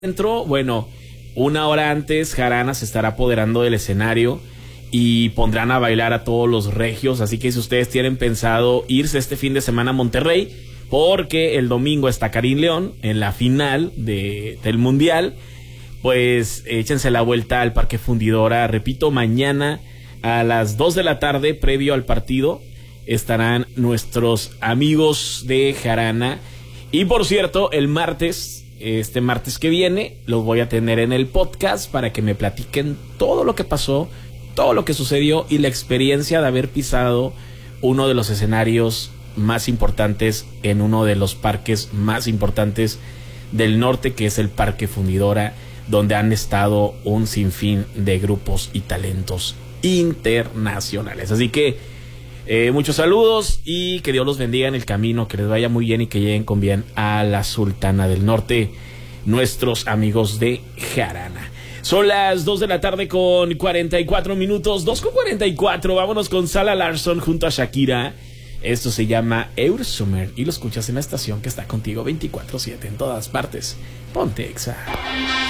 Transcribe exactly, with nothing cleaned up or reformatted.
Dentro, bueno, una hora antes Jarana se estará apoderando del escenario y pondrán a bailar a todos los regios, así que si ustedes tienen pensado irse este fin de semana a Monterrey, porque el domingo está Karim León en la final de, del Mundial, pues échense la vuelta al Parque Fundidora. Repito, mañana a las dos de la tarde, previo al partido, estarán nuestros amigos de Jarana. Y por cierto, el martes, este martes que viene, los voy a tener en el podcast para que me platiquen todo lo que pasó, todo lo que sucedió y la experiencia de haber pisado uno de los escenarios más importantes en uno de los parques más importantes del norte, que es el Parque Fundidora, donde han estado un sinfín de grupos y talentos internacionales. Así que eh, muchos saludos y que Dios los bendiga en el camino, que les vaya muy bien y que lleguen con bien a la Sultana del Norte, nuestros amigos de Jarana. Son las dos de la tarde con cuarenta y cuatro minutos, dos con cuarenta y cuatro. Vámonos con Zara Larsson junto a Shakira. Esto se llama Eurosummer y lo escuchas en la estación que está contigo veinticuatro siete en todas partes. Ponte Exa.